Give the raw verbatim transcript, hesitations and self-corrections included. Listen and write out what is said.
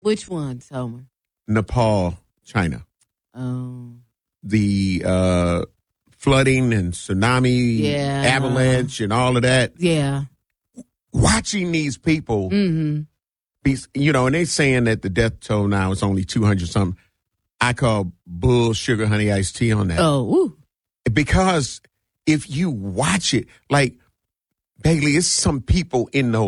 Which one, Homer? Nepal, China. Um, The uh, flooding and tsunami, Yeah. avalanche, and all of that. yeah. Watching these people, Mm-hmm. be, you know, and they saying that the death toll now is only two hundred something. I call bull sugar honey iced tea on that. Oh, ooh. Because if you watch it, like, Bailey, it's some people in those